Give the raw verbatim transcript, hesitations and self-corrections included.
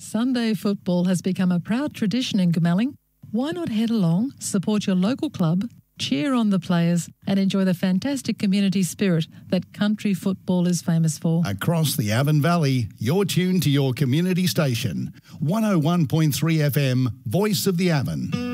Sunday football has become a proud tradition in Goomalling. Why not head along, support your local club, cheer on the players and enjoy the fantastic community spirit that country football is famous for? Across the Avon Valley, you're tuned to your community station. one oh one point three F M, Voice of the Avon.